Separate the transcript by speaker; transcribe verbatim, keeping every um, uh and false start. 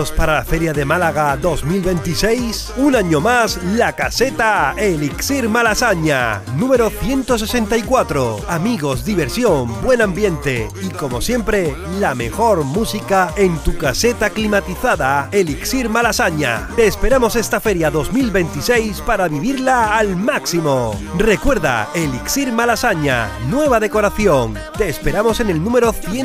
Speaker 1: Para la Feria de Málaga dos mil veintiséis, un año más, la caseta Elixir Malasaña, número ciento sesenta y cuatro. Amigos, diversión, buen ambiente y, como siempre, la mejor música en tu caseta climatizada Elixir Malasaña. Te esperamos esta Feria dos mil veintiséis para vivirla al máximo. Recuerda, Elixir Malasaña, nueva decoración. Te esperamos en el número cien.